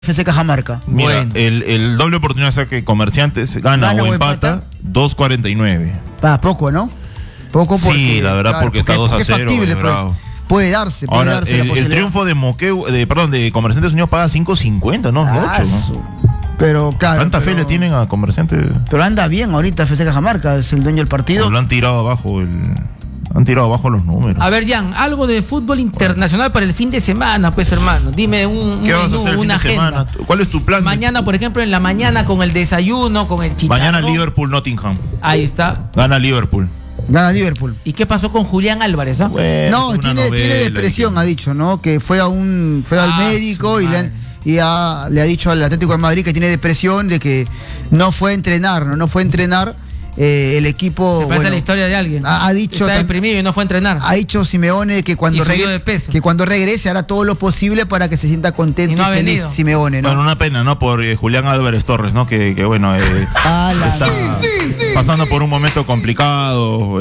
FC Cajamarca. Mira, Bueno. el doble oportunidad, o sea que Comerciantes gana o empata, 2.49. Poco, ¿no? Poco porque... Sí, la verdad, claro, porque está 2-0. es factible, pues. Puede darse Ahora, la posibilidad. el triunfo de Comerciantes Unidos paga 5.50, ¿no? 8, ¿no? Pero claro. ¿Tanta fe le tienen a Comerciantes? Pero anda bien ahorita FC Cajamarca, es el dueño del partido. Lo han tirado abajo Han tirado abajo los números. A ver, Jan, algo de fútbol internacional para el fin de semana, pues, hermano. Dime ¿Qué vas a hacer el fin de semana? ¿Cuál es tu plan? Mañana, por ejemplo, en la mañana con el desayuno, con el chicharrón. Mañana Liverpool-Nottingham. Ahí está. Gana Liverpool. Gana Liverpool. ¿Y qué pasó con Julián Álvarez? Bueno, tiene depresión, ha dicho, ¿no? Que fue al médico y le ha dicho al Atlético de Madrid que tiene depresión, de que no fue a entrenar, el equipo. Me parece la historia de alguien. Ha dicho. Está deprimido y no fue a entrenar. Ha dicho Simeone que cuando regrese hará todo lo posible para que se sienta contento y no ha feliz venido. Simeone, ¿no? Bueno, una pena, ¿no? Por Julián Álvarez Torres, ¿no? Que bueno, está pasando por un momento complicado.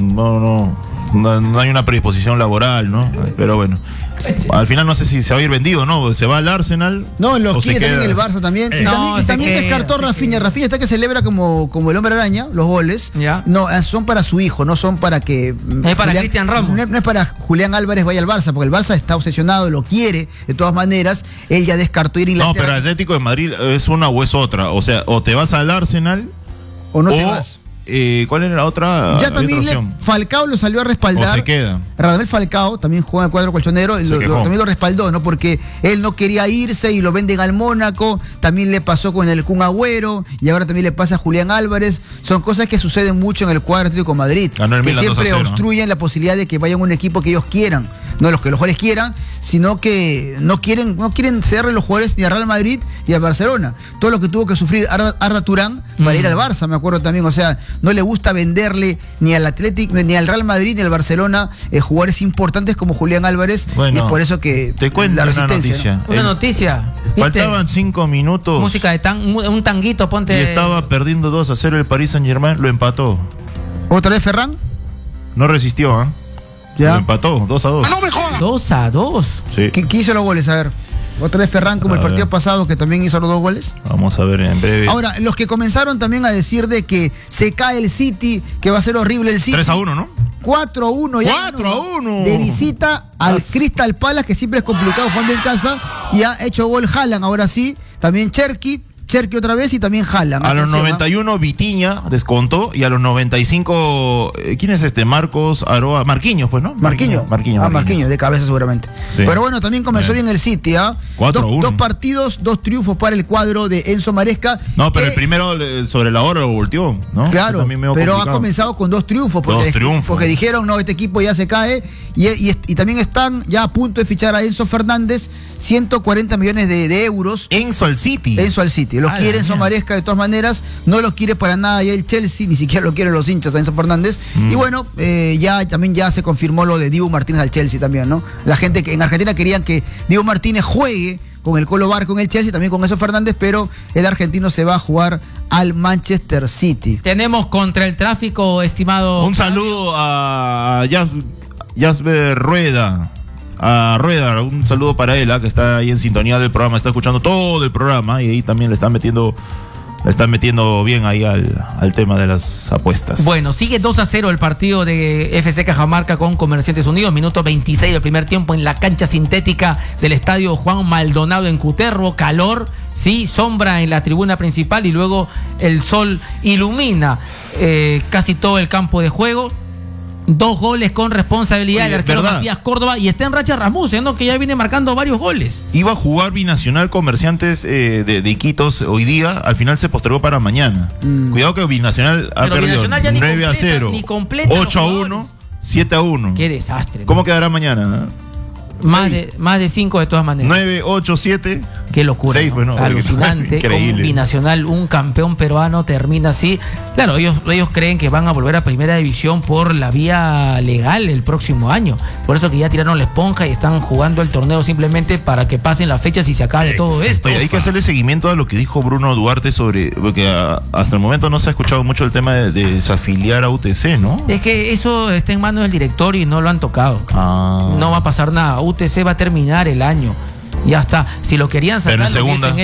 No hay una predisposición laboral, ¿no? Pero bueno. Al final no sé si se va a ir vendido, ¿no? ¿Se va al Arsenal? No, lo quiere también el Barça también. Y también descartó Rafinha. Rafinha está que celebra como el hombre araña, los goles. ¿Ya? No, son para su hijo, no son para que... Es para Cristian Ramos. No es para Julián Álvarez vaya al Barça, porque el Barça está obsesionado, lo quiere, de todas maneras. Él ya descartó ir a Inglaterra. No, pero Atlético de Madrid es una o es otra. O sea, o te vas al Arsenal... O no te vas. ¿Cuál era la otra? Ya también Falcao lo salió a respaldar. ¿O se queda? Radamel Falcao también juega en el cuadro colchonero, también lo respaldó, ¿no? Porque él no quería irse y lo venden al Mónaco. También le pasó con el Kun Agüero y ahora también le pasa a Julián Álvarez. Son cosas que suceden mucho en el cuadro Atlético de Madrid, que siempre obstruyen la posibilidad de que vayan a un equipo que ellos quieran. No los que los jugadores quieran, sino que no quieren cederle los jugadores ni a Real Madrid ni a Barcelona. Todo lo que tuvo que sufrir Arda Turán para ir al Barça, me acuerdo también. O sea, no le gusta venderle ni al Atlético, ni al Real Madrid, ni al Barcelona jugadores importantes como Julián Álvarez. Bueno, y es por eso que te cuento la resistencia. Una noticia. Faltaban 5 minutos. Música de un tanguito, ponte. Y estaba perdiendo 2-0 el Paris Saint-Germain, lo empató. ¿Otra vez Ferran? No resistió, ¿ah? Ya. Lo empató, 2-2. ¡No me jodas! 2-2. Sí. ¿Quién hizo los goles? A ver. Otra vez Ferran, como el partido pasado, que también hizo los 2 goles. Vamos a ver en breve. Ahora, los que comenzaron también a decir de que se cae el City, que va a ser horrible el City. 3-1, ¿no? 4-1 ya. 4-1. De visita al Crystal Palace, que siempre es complicado jugando en casa. Y ha hecho gol Haaland, ahora sí. También Cherki otra vez y también Haaland. A los 91 Vitinha descontó y a los 95 ¿quién es este? Marcos Aroa, Marquinhos, pues, ¿no? Marquinhos, de cabeza seguramente. Sí. Pero bueno, también comenzó bien el City, ¿ah? 4-1. Dos partidos, 2 triunfos para el cuadro de Enzo Maresca. No, pero el primero sobre la hora lo volteó, ¿no? Claro, pero complicado. Ha comenzado con 2 triunfos. Porque dijeron, no, este equipo ya se cae. Y también están ya a punto de fichar a Enzo Fernández, 140 millones de euros. Enzo al City. Los quiere Enzo Maresca de todas maneras, no los quiere para nada ya el Chelsea, ni siquiera lo quieren los hinchas a Enzo Fernández. Y bueno, ya se confirmó lo de Dibu Martínez al Chelsea también, ¿no? La gente que en Argentina querían que Dibu Martínez juegue con el Colo Barco en el Chelsea, también con Enzo Fernández, pero el argentino se va a jugar al Manchester City. Tenemos contra el tráfico, estimado. Un saludo a Jasper Rueda. A Rueda, un saludo para él, que está ahí en sintonía del programa, está escuchando todo el programa y ahí también le están metiendo bien ahí al tema de las apuestas. Bueno, sigue 2-0 el partido de FC Cajamarca con Comerciantes Unidos, minuto 26 del primer tiempo en la cancha sintética del estadio Juan Maldonado en Cutervo, calor, sí, sombra en la tribuna principal y luego el sol ilumina casi todo el campo de juego. 2 goles con responsabilidad del arquero Matías Córdoba y está en racha Rasmussen, ¿no? Que ya viene marcando varios goles. Iba a jugar Binacional Comerciantes de Iquitos hoy día, al final se postergó para mañana. Cuidado que Binacional ha perdido 9-0, 8-1, 7-1. Qué desastre, ¿no? ¿Cómo quedará mañana? Más de 5 de todas maneras. 9, 8, 7. Qué locura, 6, ¿no? bueno, alucinante. Con Binacional, un campeón peruano termina así. Claro, ellos creen que van a volver a primera división por la vía legal el próximo año. Por eso que ya tiraron la esponja y están jugando el torneo simplemente para que pasen las fechas y se acabe todo esto. Hay que hacerle seguimiento a lo que dijo Bruno Duarte porque hasta el momento no se ha escuchado mucho el tema de desafiliar a UTC, ¿no? Es que eso está en manos del directorio y no lo han tocado. No va a pasar nada. UTC va a terminar el año. Ya está. Si lo querían sacar, pero en segunda.